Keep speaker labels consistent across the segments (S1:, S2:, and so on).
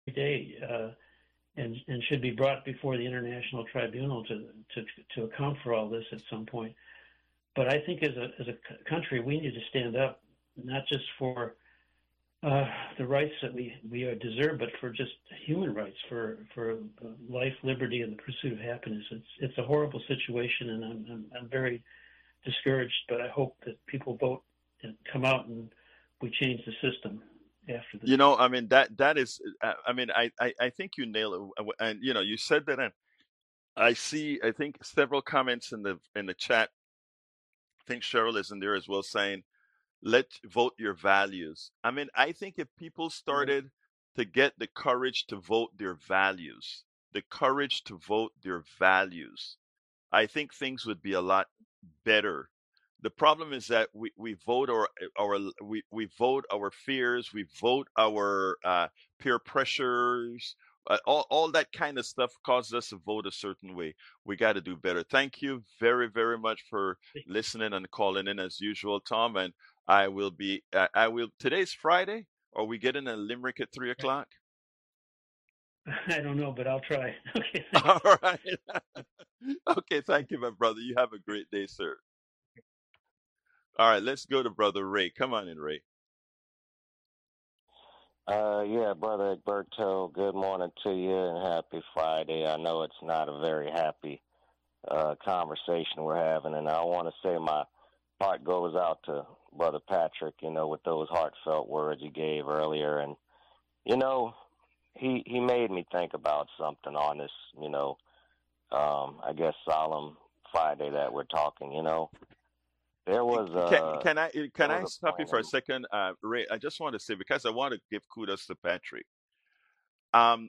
S1: day, and should be brought before the International Tribunal to account for all this at some point. But I think as a country, we need to stand up, not just for the rights that we deserve, but for just human rights, for life, liberty, and the pursuit of happiness. It's a horrible situation, and I'm very discouraged. But I hope that people vote and come out and we change the system after this.
S2: I mean that is. I mean, I think you nail it, and you said that, and I think several comments in the chat. I think Cheryl is in there as well, saying, "Let vote your values." I mean, I think if people started to get the courage to vote their values, the courage to vote their values, I think things would be a lot better. The problem is that we vote we vote our fears, we vote our peer pressures, all that kind of stuff causes us to vote a certain way. We got to do better. Thank you very, very much for listening and calling in as usual, Tom. And I will. Today's Friday. Are we getting a limerick at 3 o'clock?
S1: I don't know, but I'll try. Okay,
S2: All right. Okay, thank you, my brother. You have a great day, sir. All right, let's go to Brother Ray. Come on in, Ray.
S3: Yeah, Brother Egberto, good morning to you and happy Friday. I know it's not a very happy conversation we're having, and I want to say my heart goes out to Brother Patrick, with those heartfelt words he gave earlier. And, you know, he made me think about something on this, I guess, solemn Friday that we're talking, There was
S2: Can
S3: there
S2: I
S3: was a
S2: stop you
S3: point
S2: for a
S3: in.
S2: second, Ray? I just want to say, because I want to give kudos to Patrick. Um,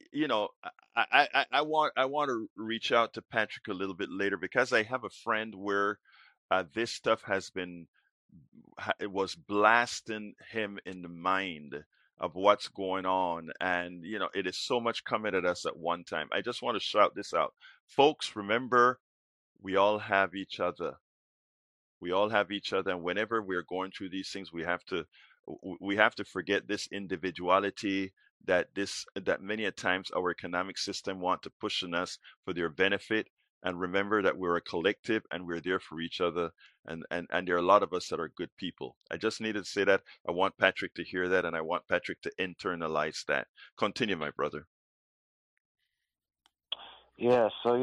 S2: I want to reach out to Patrick a little bit later, because I have a friend where this stuff it was blasting him in the mind of what's going on, and it is so much coming at us at one time. I just want to shout this out, folks. Remember, we all have each other. We all have each other, and whenever we're going through these things, we have to forget this individuality, that many a times our economic system want to push on us for their benefit, and remember that we're a collective and we're there for each other, and there are a lot of us that are good people. I just needed to say that. I want Patrick to hear that, and I want Patrick to internalize that. Continue, my brother.
S3: Yeah, so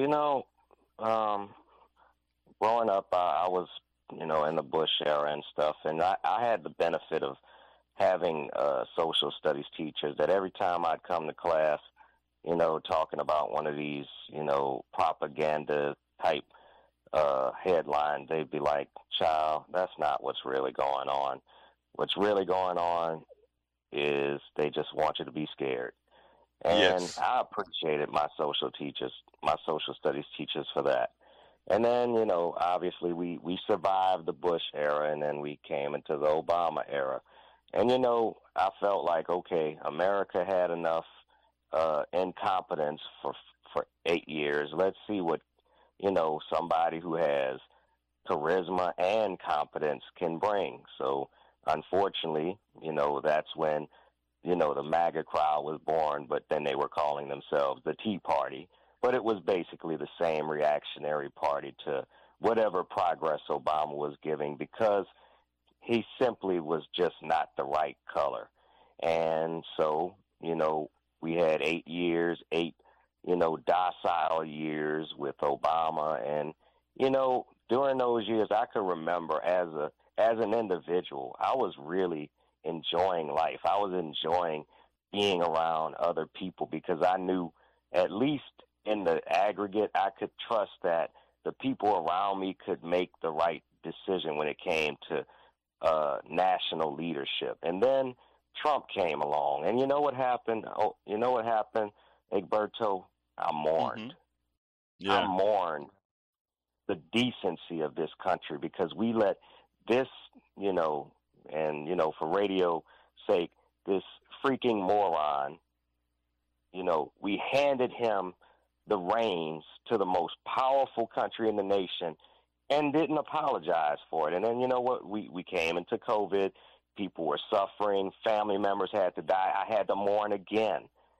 S3: um, growing up, I was in the Bush era and stuff, and I had the benefit of having social studies teachers that every time I'd come to class, talking about one of these, propaganda type headlines, they'd be like, "Child, that's not what's really going on. What's really going on is they just want you to be scared." And
S2: Yes.
S3: I appreciated my social studies teachers for that. And then, obviously we survived the Bush era and then we came into the Obama era. And, I felt like, okay, America had enough incompetence for 8 years. Let's see what, somebody who has charisma and competence can bring. So, unfortunately, that's when the MAGA crowd was born, but then they were calling themselves the Tea Party. But it was basically the same reactionary party to whatever progress Obama was giving, because he simply was just not the right color. And so, we had 8 years, docile years with Obama. And, during those years, I could remember as an individual, I was really enjoying life. I was enjoying being around other people because I knew, at least in the aggregate, I could trust that the people around me could make the right decision when it came to national leadership. And then Trump came along, and you know what happened? Oh, you know what happened, Egberto? I
S2: Hmm.
S3: mourned. I
S2: Yeah.
S3: mourned the decency of this country because we let this, you know, and for radio sake, this freaking moron, we handed him the reins to the most powerful country in the nation and didn't apologize for it. And then you know what? We came into COVID. People were suffering. Family members had to die. I had to mourn again.